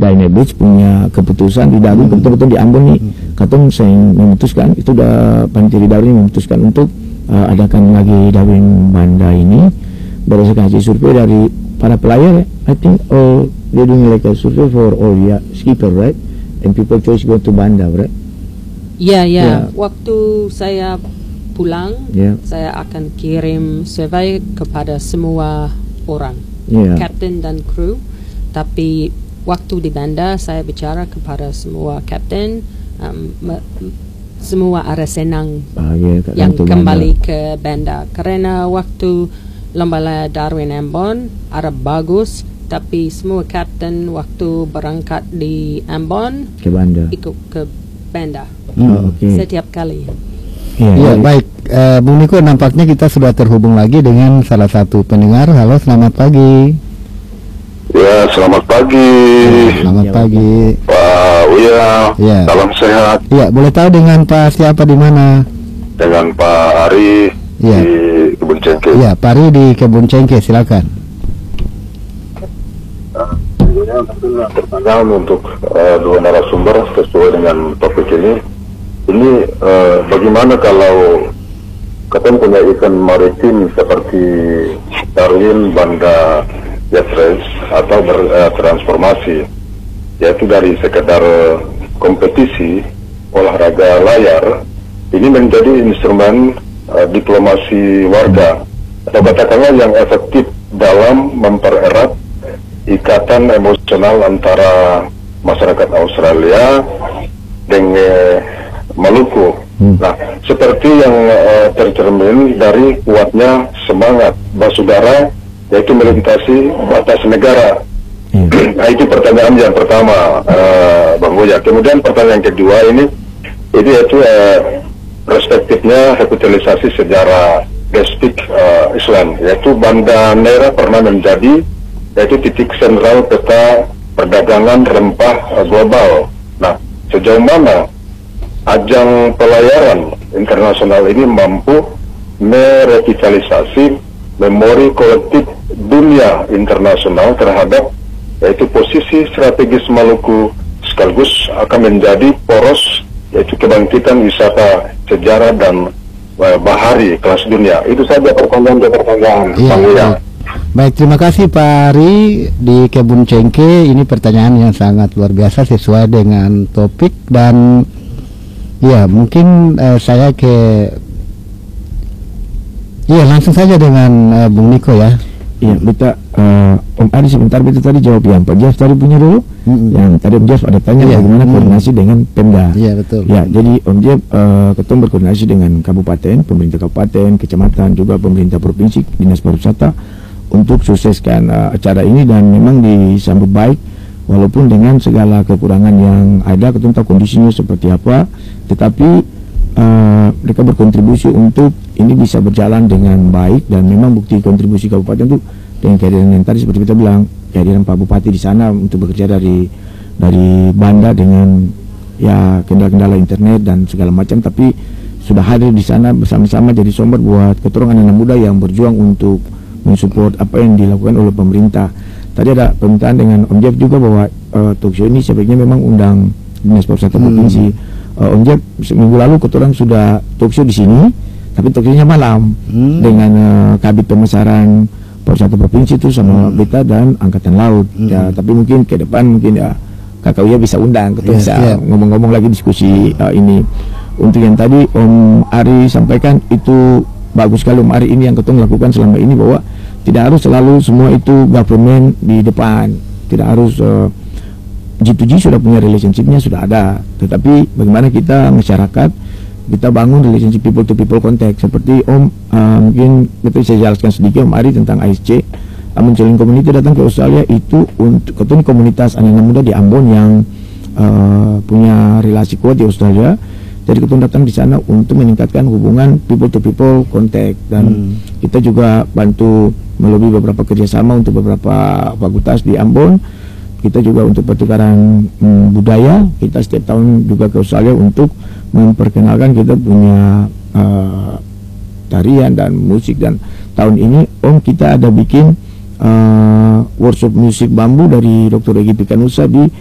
Diana Beach punya keputusan di Darwin, betul-betul di Ambon nih, katong saya memutuskan, itu udah panitia di Darwin memutuskan untuk adakan lagi Darwin Banda ini berdasarkan hasil survei dari para pelayar. I think all they doing like a survey for all skipper, right? And people choose go to Banda, right? Ya. Waktu saya pulang, saya akan kirim survei kepada semua orang, kapten dan kru. Tapi waktu di Banda saya bicara kepada semua kapten, semua ada senang yang kembali ke Banda, karena waktu lomba layar Darwin Ambon ada bagus, tapi semua kapten waktu berangkat di Ambon ke Banda, ikut ke Banda setiap kali. Ya, baik, Bung Niko, nampaknya kita sudah terhubung lagi dengan salah satu pendengar. Halo, selamat pagi. Ya, selamat pagi. Selamat pagi, Pak Uya. Ya. Salam sehat. Ya, boleh tahu dengan Pak siapa di mana? Dengan Pak Ari Ya. di Kebun Cengkeh. Ya, Pak Ari di Kebun Cengkeh, silakan. Pertanyaan untuk dua narasumber sesuai dengan topik ini. Ini bagaimana kalau kita punya event maritim seperti Darwin, Banda, Yatres atau bertransformasi, yaitu dari sekedar kompetisi olahraga layar ini menjadi instrumen diplomasi warga, atau katakanlah yang efektif dalam mempererat ikatan emosional antara masyarakat Australia dengan Maluku. Nah, seperti yang tercermin dari kuatnya semangat basudara, yaitu melintasi batas negara. Nah, itu pertanyaan yang pertama, Bang Boya. Kemudian pertanyaan kedua ini yaitu perspektifnya revitalisasi sejarah Destik Islam, yaitu Banda Neira pernah menjadi yaitu titik sentral peta perdagangan rempah global. Nah, sejauh mana ajang pelayaran internasional ini mampu merevitalisasi memori kolektif dunia internasional terhadap yaitu posisi strategis Maluku, sekaligus akan menjadi poros yaitu kebangkitan wisata sejarah dan bahari kelas dunia. Itu saja pertanyaan. Iya. Baik, terima kasih Pak Ari di Kebun Cengkeh. Ini pertanyaan yang sangat luar biasa sesuai dengan topik, dan ya mungkin saya langsung saja dengan Bung Niko ya. Iya, kita Om Ari sebentar kita tadi jawab yang Pak Jeff tadi punya dulu. Yang tadi Om Jeff ada tanya bagaimana koordinasi dengan Pemda. Iya, betul. Ya, jadi Om Jeff ketum berkoordinasi dengan kabupaten, pemerintah kabupaten, kecamatan, juga pemerintah provinsi, dinas pariwisata untuk sukseskan acara ini, dan memang disambut baik walaupun dengan segala kekurangan yang ada. Ketum tahu kondisinya seperti apa, tetapi mereka berkontribusi untuk ini bisa berjalan dengan baik, dan memang bukti kontribusi kabupaten itu dengan kehadiran yang tadi seperti kita bilang, kehadiran Pak Bupati di sana untuk bekerja dari Banda dengan ya kendala-kendala internet dan segala macam, tapi sudah hadir di sana bersama-sama jadi sumber buat keturunan anak muda yang berjuang untuk mensupport apa yang dilakukan oleh pemerintah. Tadi ada permintaan dengan Om Jeff juga bahwa talkshow ini sebaiknya memang undang dinas pariwisata provinsi. Om Jeff seminggu lalu keturang sudah talkshow di sini, tapi talkshownya malam dengan Kabid Pemasaran Pariwisata Provinsi itu sama Beta dan Angkatan Laut. Ya, tapi mungkin ke depan mungkin ya Kakak Uya bisa undang, kita bisa ngomong-ngomong lagi diskusi ini. Untuk yang tadi Om Ari sampaikan itu bagus sekali Om Ari, ini yang ketum lakukan selama ini, bahwa tidak harus selalu semua itu government di depan, tidak harus G2G sudah punya relationship-nya sudah ada, tetapi bagaimana kita masyarakat kita bangun relationship people to people contact, seperti Om mungkin betul saya jelaskan sedikit Om Ari tentang ASC Menceling Community datang ke Australia itu untuk ketum komunitas anak-anak muda di Ambon yang punya relasi kuat di Australia. Jadi ketum datang di sana untuk meningkatkan hubungan people to people contact, dan kita juga bantu melalui beberapa kerjasama untuk beberapa fakultas di Ambon. Kita juga untuk pertukaran budaya, kita setiap tahun juga ke Australia untuk memperkenalkan kita punya tarian dan musik. Dan tahun ini Om kita ada bikin workshop musik bambu dari Dr. Egi Pikanusa di